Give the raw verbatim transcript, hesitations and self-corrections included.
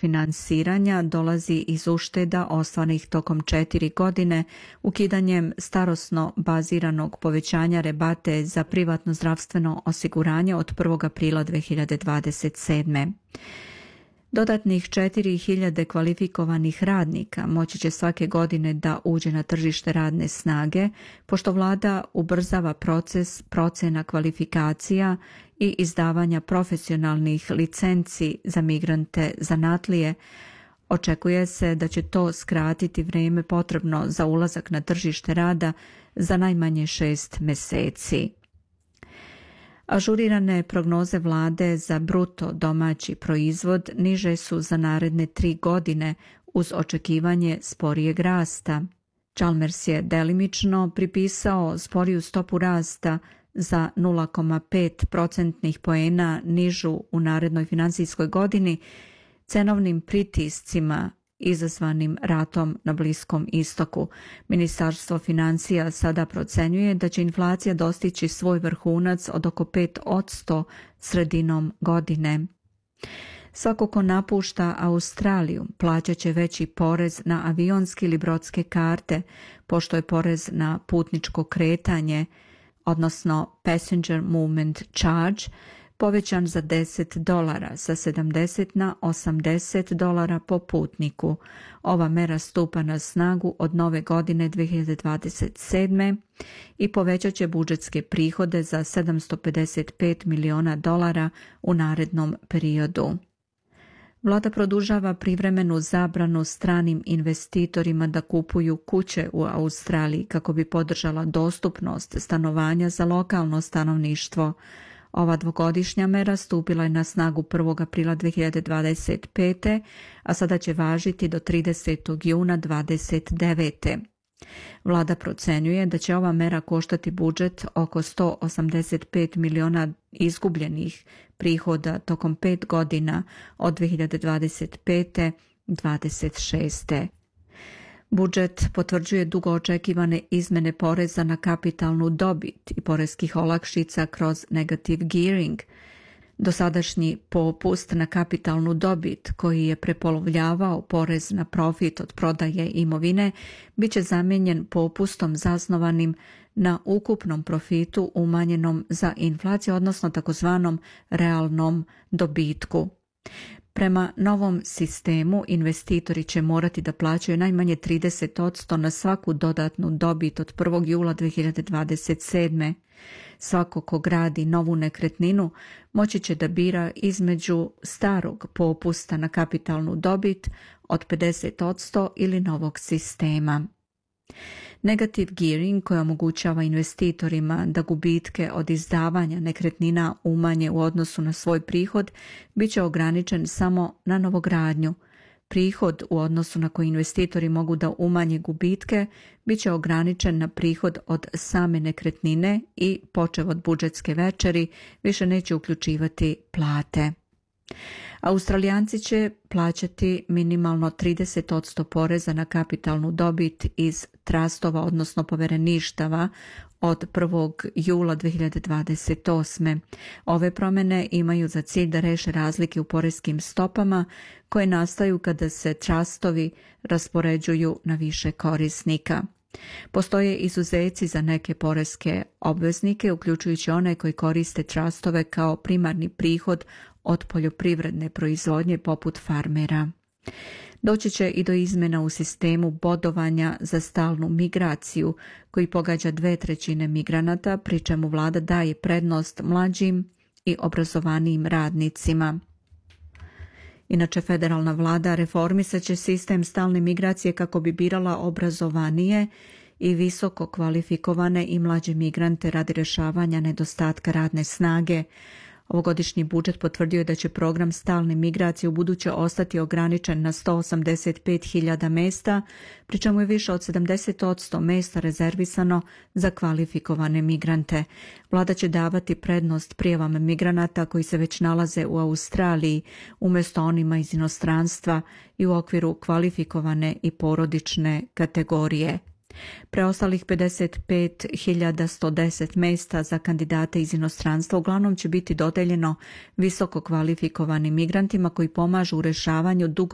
finansiranja dolazi iz ušteda ostvarenih tokom četiri godine ukidanjem starosno baziranog povećanja rebate za privatno zdravstveno osiguranje od prvog aprila dve hiljade dvadeset sedme. Dodatnih četiri hiljade kvalifikovanih radnika moći će svake godine da uđe na tržište radne snage, pošto vlada ubrzava proces procena kvalifikacija i izdavanja profesionalnih licenci za migrante zanatlije. Očekuje se da će to skratiti vrijeme potrebno za ulazak na tržište rada za najmanje šest meseci. Ažurirane prognoze vlade za bruto domaći proizvod niže su za naredne tri godine uz očekivanje sporijeg rasta. Chalmers je delimično pripisao sporiju stopu rasta za nula zarez pet procentnih poena nižu u narednoj finansijskoj godini cenovnim pritiscima izazvanim ratom na Bliskom istoku. Ministarstvo financija sada procenjuje da će inflacija dostići svoj vrhunac od oko pet posto sredinom godine. Svako ko napušta Australiju plaćat će veći porez na avionske ili brodske karte, pošto je porez na putničko kretanje, odnosno Passenger Movement Charge, povećan za deset dolara, sa sedamdeset na osamdeset dolara po putniku. Ova mera stupa na snagu od nove godine dve hiljade dvadeset sedme i povećat će budžetske prihode za sedamsto pedeset pet miliona dolara u narednom periodu. Vlada produžava privremenu zabranu stranim investitorima da kupuju kuće u Australiji kako bi podržala dostupnost stanovanja za lokalno stanovništvo. Ova dvogodišnja mera stupila je na snagu prvog aprila dve hiljade dvadeset pete, a sada će važiti do tridesetog juna dvadeset devete. Vlada procenjuje da će ova mera koštati budžet oko sto osamdeset pet miliona izgubljenih prihoda tokom pet godina od dve hiljade dvadeset pete do dvadeset šeste. Budžet potvrđuje dugo očekivane izmene poreza na kapitalnu dobit i poreskih olakšica kroz negative gearing. Dosadašnji popust na kapitalnu dobit, koji je prepolovljavao porez na profit od prodaje imovine, bit će zamijenjen popustom zasnovanim na ukupnom profitu umanjenom za inflaciju, odnosno takozvanom realnom dobitku. Prema novom sistemu investitori će morati da plaćaju najmanje trideset posto na svaku dodatnu dobit od prvog jula dve hiljade dvadeset sedme. Svako ko gradi novu nekretninu moći će da bira između starog popusta na kapitalnu dobit od pedeset posto ili novog sistema. Negative gearing, koji omogućava investitorima da gubitke od izdavanja nekretnina umanje u odnosu na svoj prihod, bit će ograničen samo na novogradnju. Prihod u odnosu na koji investitori mogu da umanje gubitke bit će ograničen na prihod od same nekretnine i, počev od budžetske večeri, više neće uključivati plate. Australijanci će plaćati minimalno trideset posto poreza na kapitalnu dobit iz trastova, odnosno povereništava, od prvog jula dve hiljade dvadeset osme. Ove promjene imaju za cilj da reše razlike u poreskim stopama koje nastaju kada se trastovi raspoređuju na više korisnika. Postoje izuzeci za neke poreske obveznike, uključujući one koji koriste trastove kao primarni prihod od poljoprivredne proizvodnje poput farmera. Doći će i do izmjena u sistemu bodovanja za stalnu migraciju, koji pogađa dve trećine migranata, pri čemu vlada daje prednost mlađim i obrazovanijim radnicima. Inače, federalna vlada reformisat će sistem stalne migracije kako bi birala obrazovanije i visoko kvalifikovane i mlađe migrante radi rješavanja nedostatka radne snage. Ovogodišnji budžet potvrdio je da će program stalne migracije ubuduće ostati ograničen na sto osamdeset pet hiljada mesta, pri čemu je više od sedamdeset posto mesta rezervisano za kvalifikovane migrante. Vlada će davati prednost prijavama migranata koji se već nalaze u Australiji umjesto onima iz inostranstva i u okviru kvalifikovane i porodične kategorije. Preostalih pedeset pet hiljada sto deset mesta za kandidate iz inostranstva uglavnom će biti dodeljeno visoko kvalifikovanim migrantima koji pomažu u rješavanju dugo